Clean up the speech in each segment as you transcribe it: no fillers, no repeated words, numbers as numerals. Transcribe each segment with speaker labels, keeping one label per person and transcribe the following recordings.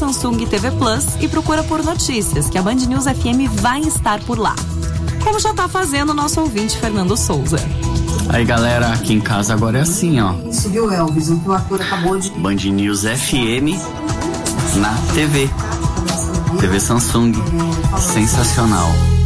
Speaker 1: Samsung TV Plus e procura por notícias, que a Band News FM vai estar por lá. Como já tá fazendo o nosso ouvinte Fernando Souza.
Speaker 2: Aí galera, aqui em casa agora é assim, ó.
Speaker 3: Isso, viu, Elvis? O que o Arthur acabou de...
Speaker 2: Band News FM na TV. TV Samsung. Sensacional.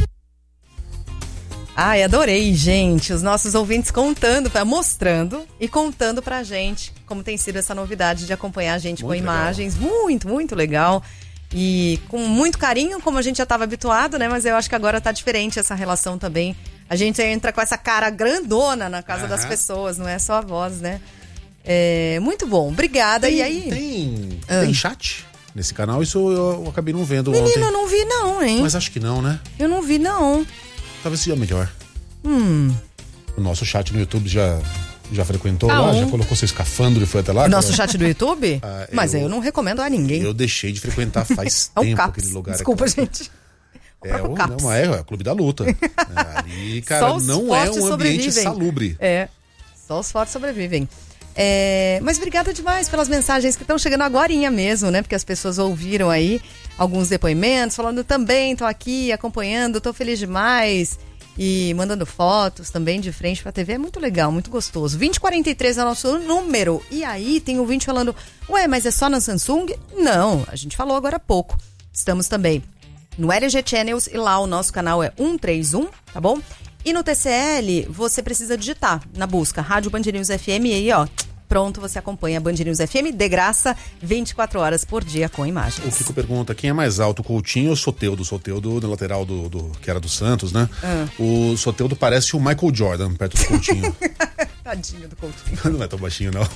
Speaker 4: Ai, adorei, gente. Os nossos ouvintes mostrando e contando pra gente como tem sido essa novidade de acompanhar a gente muito com imagens. Legal. Muito, muito legal. E com muito carinho, como a gente já estava habituado, né? Mas eu acho que agora tá diferente essa relação também. A gente entra com essa cara grandona na casa das pessoas, não é só a voz, né? É muito bom, obrigada. E aí?
Speaker 5: Tem chat nesse canal? Isso eu acabei não vendo
Speaker 4: ontem.
Speaker 5: Menino,
Speaker 4: eu não vi não, hein?
Speaker 5: Mas acho que não, né?
Speaker 4: Eu não vi não.
Speaker 5: Talvez seja melhor. O nosso chat no YouTube já frequentou lá? Já colocou seu escafandro e foi até lá?
Speaker 4: O nosso chat do YouTube? Mas eu não recomendo a ninguém.
Speaker 5: Eu deixei de frequentar faz tempo aquele lugar.
Speaker 4: Desculpa, gente.
Speaker 5: É o Clube da Luta. Ali, cara, não é um ambiente salubre.
Speaker 4: Só os fortes sobrevivem. Mas obrigada demais pelas mensagens que estão chegando agorinha mesmo, né? Porque as pessoas ouviram aí alguns depoimentos, falando também, tô aqui acompanhando, tô feliz demais. E mandando fotos também de frente pra TV. É muito legal, muito gostoso. 2043 é o nosso número. E aí tem ouvinte falando, mas é só na Samsung? Não, a gente falou agora há pouco. Estamos também no LG Channels e lá o nosso canal é 131, tá bom? E no TCL você precisa digitar na busca Rádio Band News FM e aí, ó, pronto, você acompanha a Band News FM de graça 24 horas por dia com imagens.
Speaker 5: O Kiko pergunta, quem é mais alto, o Coutinho ou o Soteldo? O Soteldo, do lateral do que era do Santos, né? O Soteldo parece o Michael Jordan perto do Coutinho.
Speaker 4: Tadinho do Coutinho.
Speaker 5: Não é tão baixinho, não.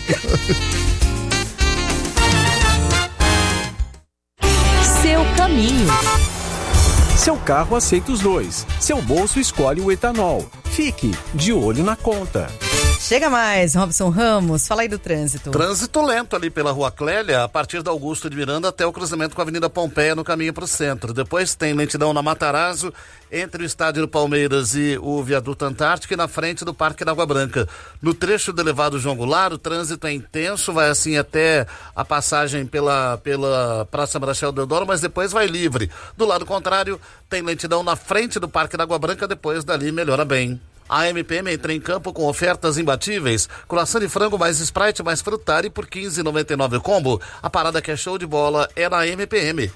Speaker 1: Seu caminho.
Speaker 6: Seu carro aceita os dois. Seu bolso escolhe o etanol. Fique de olho na conta.
Speaker 4: Chega mais, Robson Ramos, fala aí do trânsito.
Speaker 7: Trânsito lento ali pela Rua Clélia, a partir da Augusto de Miranda até o cruzamento com a Avenida Pompeia no caminho para o centro. Depois tem lentidão na Matarazzo, entre o estádio do Palmeiras e o viaduto Antártico e na frente do Parque da Água Branca. No trecho do elevado João Goulart, o trânsito é intenso, vai assim até a passagem pela Praça Marechal Deodoro, mas depois vai livre. Do lado contrário, tem lentidão na frente do Parque da Água Branca, depois dali melhora bem. A MPM entra em campo com ofertas imbatíveis. Croissant de frango mais Sprite mais Frutari por R$ 15,99 o combo. A parada que é show de bola é na MPM.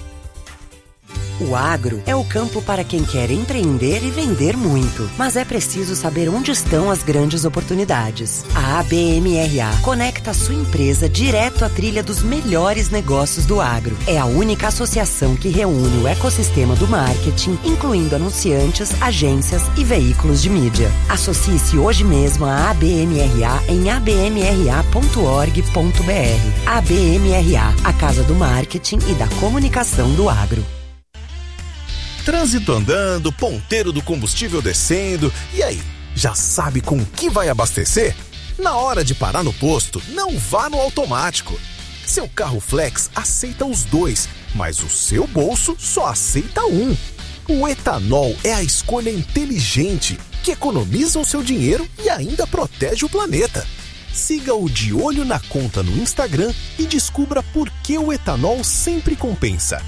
Speaker 8: O agro é o campo para quem quer empreender e vender muito. Mas é preciso saber onde estão as grandes oportunidades. A ABMRA conecta a sua empresa direto à trilha dos melhores negócios do agro. É a única associação que reúne o ecossistema do marketing, incluindo anunciantes, agências e veículos de mídia. Associe-se hoje mesmo à ABMRA em abmra.org.br. ABMRA, a casa do marketing e da comunicação do agro.
Speaker 9: Trânsito andando, ponteiro do combustível descendo. E aí, já sabe com o que vai abastecer? Na hora de parar no posto, não vá no automático. Seu carro flex aceita os dois, mas o seu bolso só aceita um. O etanol é a escolha inteligente, que economiza o seu dinheiro e ainda protege o planeta. Siga o De Olho na Conta no Instagram e descubra por que o etanol sempre compensa.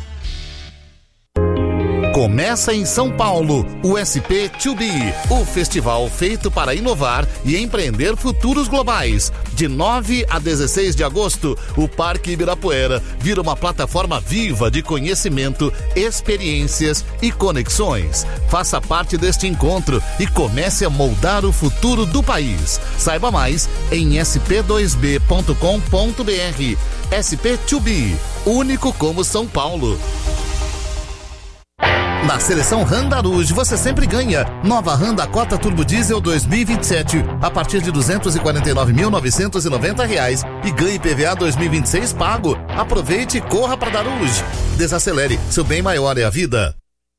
Speaker 7: Começa em São Paulo, o SP2B, o festival feito para inovar e empreender futuros globais. De 9 a 16 de agosto, o Parque Ibirapuera vira uma plataforma viva de conhecimento, experiências e conexões. Faça parte deste encontro e comece a moldar o futuro do país. Saiba mais em sp2b.com.br. SP2B, único como São Paulo. Na seleção Honda Rouge você sempre ganha. Nova Honda Cota Turbo Diesel 2027 a partir de R$ 249.990 e ganhe PVA 2026 pago. Aproveite e corra para dar Rouge. Desacelere, seu bem maior é a vida.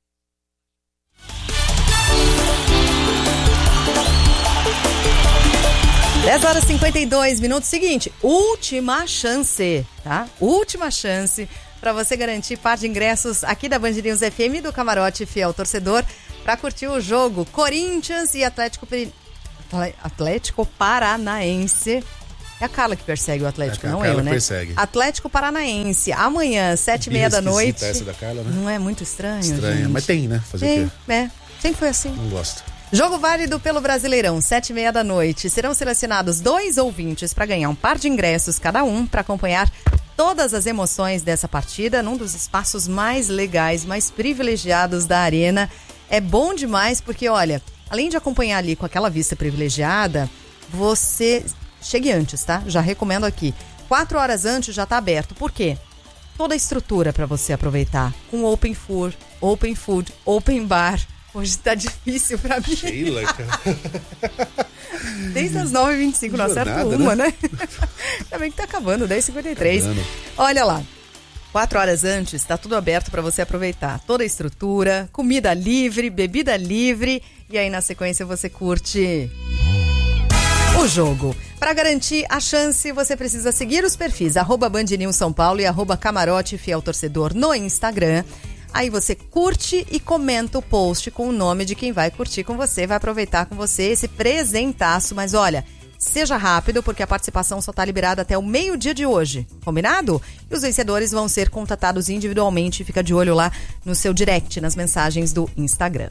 Speaker 4: 10h52. Seguinte, última chance, tá? Última chance para você garantir par de ingressos aqui da Band News FM do Camarote Fiel Torcedor para curtir o jogo Corinthians e Atlético Paranaense É a Carla que persegue o Atlético, não
Speaker 5: a Carla
Speaker 4: eu, né?
Speaker 5: Persegue.
Speaker 4: Atlético Paranaense, amanhã, 7h30 da noite.
Speaker 5: Essa da Carla, né?
Speaker 4: Não é muito estranho,
Speaker 5: Estranha,
Speaker 4: gente?
Speaker 5: mas tem, né? Fazer o quê?
Speaker 4: Sempre foi assim.
Speaker 5: Não gosto.
Speaker 4: Jogo válido pelo Brasileirão, 7h30 da noite. Serão selecionados 2 ouvintes para ganhar um par de ingressos cada um para acompanhar todas as emoções dessa partida num dos espaços mais legais, mais privilegiados da arena. É bom demais porque, olha, além de acompanhar ali com aquela vista privilegiada, você chegue antes, tá? Já recomendo aqui. 4 horas antes já tá aberto. Por quê? Toda a estrutura para você aproveitar. Com open food, open bar. Hoje tá difícil pra mim.
Speaker 5: Sheila, cara.
Speaker 4: Desde as 9h25, não acerto uma, né? Ainda bem que tá acabando, 10h53. Olha lá. 4 horas antes, tá tudo aberto para você aproveitar. Toda a estrutura, comida livre, bebida livre. E aí, na sequência, você curte o jogo. Para garantir a chance, você precisa seguir os perfis @BandNewsSãoPaulo e @Camarote Fiel Torcedor no Instagram. Aí você curte e comenta o post com o nome de quem vai curtir com você, vai aproveitar com você esse presentaço. Mas olha, seja rápido, porque a participação só está liberada até o meio-dia de hoje. Combinado? E os vencedores vão ser contatados individualmente. Fica de olho lá no seu direct, nas mensagens do Instagram.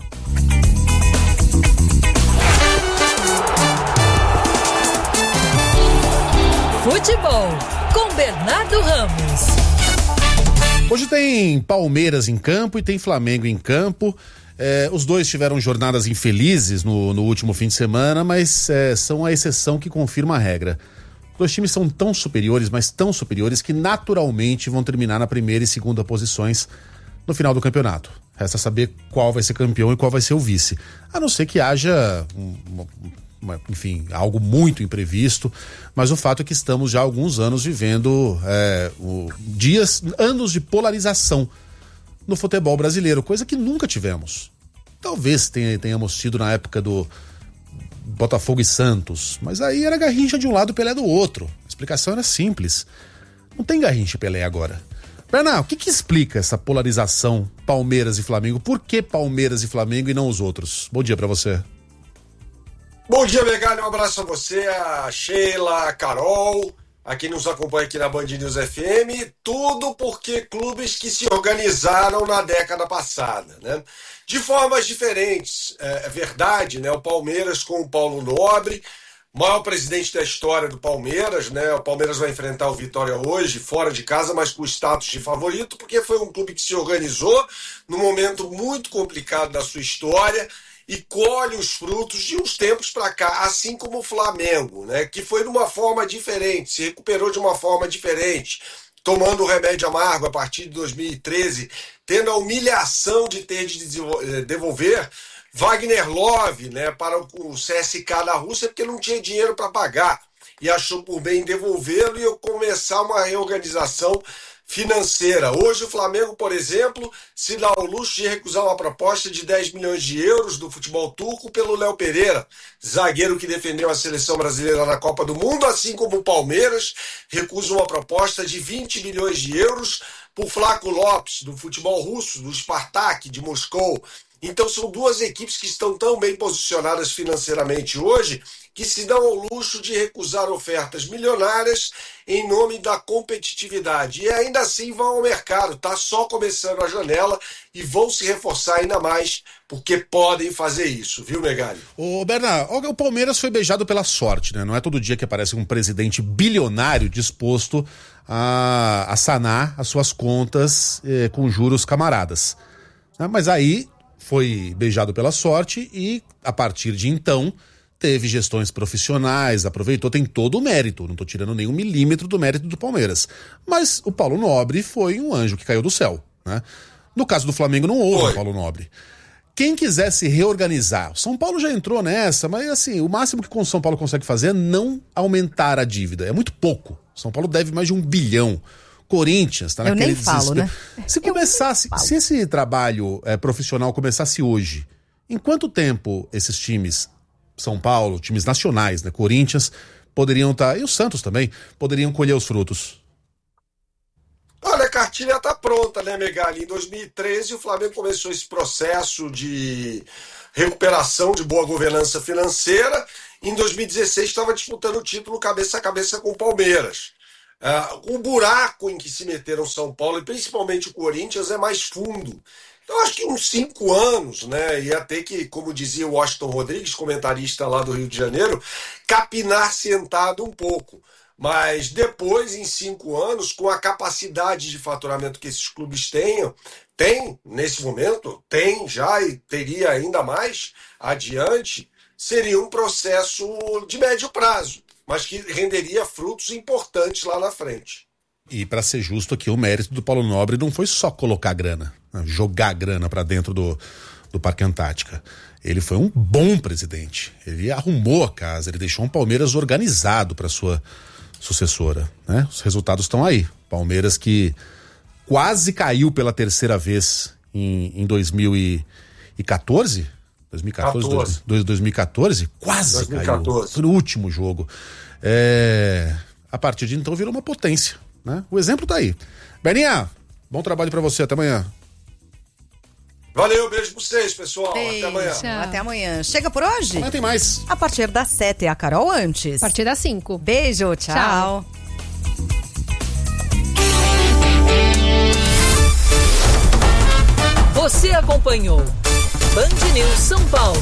Speaker 10: Futebol, com Bernardo Ramos.
Speaker 5: Hoje tem Palmeiras em campo e tem Flamengo em campo. Os dois tiveram jornadas infelizes no último fim de semana, mas são a exceção que confirma a regra. Os dois times são tão superiores, mas tão superiores, que naturalmente vão terminar na primeira e segunda posições no final do campeonato. Resta saber qual vai ser campeão e qual vai ser o vice. A não ser que haja enfim, algo muito imprevisto, mas o fato é que estamos já há alguns anos vivendo anos de polarização no futebol brasileiro, coisa que nunca tivemos. Talvez tenhamos tido na época do Botafogo e Santos, mas aí era garrincha de um lado e Pelé do outro. A explicação era simples. Não tem garrincha e Pelé agora. Bernardo, o que explica essa polarização Palmeiras e Flamengo? Por que Palmeiras e Flamengo e não os outros? Bom dia pra você.
Speaker 11: Bom dia, Megali, um abraço a você, a Sheila, a Carol, a quem nos acompanha aqui na Band News FM, tudo porque clubes que se organizaram na década passada, né? De formas diferentes, é verdade, né? O Palmeiras com o Paulo Nobre, maior presidente da história do Palmeiras, né? O Palmeiras vai enfrentar o Vitória hoje, fora de casa, mas com status de favorito, porque foi um clube que se organizou num momento muito complicado da sua história, e colhe os frutos de uns tempos para cá, assim como o Flamengo, né, que foi de uma forma diferente, se recuperou de uma forma diferente, tomando o remédio amargo a partir de 2013, tendo a humilhação de ter de devolver Wagner Love, né, para o CSKA da Rússia, porque não tinha dinheiro para pagar, e achou por bem devolvê-lo e começar uma reorganização financeira. Hoje o Flamengo, por exemplo, se dá ao luxo de recusar uma proposta de 10 milhões de euros do futebol turco pelo Léo Pereira, zagueiro que defendeu a seleção brasileira na Copa do Mundo, assim como o Palmeiras recusa uma proposta de 20 milhões de euros por Flaco Lopes, do futebol russo, do Spartak de Moscou. Então são duas equipes que estão tão bem posicionadas financeiramente hoje que se dão ao luxo de recusar ofertas milionárias em nome da competitividade. E ainda assim vão ao mercado, tá só começando a janela e vão se reforçar ainda mais porque podem fazer isso, viu, Megali?
Speaker 5: Ô, Bernardo, o Palmeiras foi beijado pela sorte, né? Não é todo dia que aparece um presidente bilionário disposto a sanar as suas contas com juros camaradas. Mas aí foi beijado pela sorte e, a partir de então, teve gestões profissionais, aproveitou, tem todo o mérito, não estou tirando nenhum milímetro do mérito do Palmeiras. Mas o Paulo Nobre foi um anjo que caiu do céu, né? No caso do Flamengo não houve o Paulo Nobre. Quem quiser se reorganizar, o São Paulo já entrou nessa, mas assim, o máximo que o São Paulo consegue fazer é não aumentar a dívida, é muito pouco. O São Paulo deve mais de 1 bilhão. Corinthians está naquele desespero. Né? Se começasse, se esse trabalho profissional começasse hoje, em quanto tempo esses times, São Paulo, times nacionais, né, Corinthians, poderiam estar, e o Santos também, poderiam colher os frutos?
Speaker 11: Olha, a cartilha está pronta, né, Megali? Em 2013 o Flamengo começou esse processo de recuperação de boa governança financeira. em 2016 estava disputando o título cabeça a cabeça com o Palmeiras. O buraco em que se meteram São Paulo e principalmente o Corinthians é mais fundo. Então, acho que uns 5 anos, né, ia ter que, como dizia o Washington Rodrigues, comentarista lá do Rio de Janeiro, capinar sentado um pouco. Mas depois, em 5 anos, com a capacidade de faturamento que esses clubes tem nesse momento, tem já e teria ainda mais adiante, seria um processo de médio prazo, mas que renderia frutos importantes lá na frente.
Speaker 5: E para ser justo aqui, o mérito do Paulo Nobre não foi só colocar grana, jogar grana para dentro do Parque Antártica. Ele foi um bom presidente. Ele arrumou a casa, ele deixou um Palmeiras organizado para sua sucessora, né? Os resultados estão aí. Palmeiras que quase caiu pela terceira vez em 2014. 2014, quase 2014. Caiu. Foi no último jogo. A partir de então virou uma potência, né? O exemplo tá aí. Beninha, bom trabalho pra você, até amanhã.
Speaker 11: Valeu, beijo pra vocês, pessoal.
Speaker 4: Beijo.
Speaker 11: Até amanhã.
Speaker 4: Até amanhã. Chega por hoje?
Speaker 5: Amanhã tem mais.
Speaker 4: A partir das 7, a Carol antes.
Speaker 12: A partir das 5.
Speaker 4: Beijo, tchau.
Speaker 10: Você acompanhou Band News São Paulo.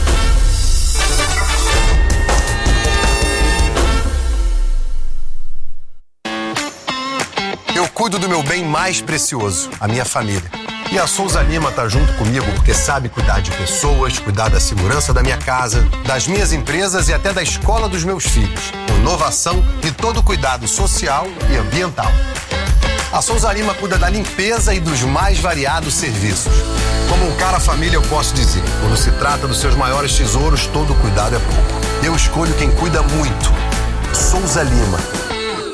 Speaker 13: Eu cuido do meu bem mais precioso, a minha família. E a Souza Lima tá junto comigo porque sabe cuidar de pessoas, cuidar da segurança da minha casa, das minhas empresas e até da escola dos meus filhos. Com inovação e todo cuidado social e ambiental. A Souza Lima cuida da limpeza e dos mais variados serviços. Como um cara família, eu posso dizer, quando se trata dos seus maiores tesouros, todo cuidado é pouco. Eu escolho quem cuida muito. Souza Lima.